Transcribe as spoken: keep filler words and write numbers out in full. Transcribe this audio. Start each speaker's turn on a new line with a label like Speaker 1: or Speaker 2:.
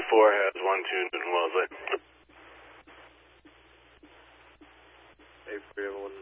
Speaker 1: four has one two Newton Wellesley.
Speaker 2: eight three one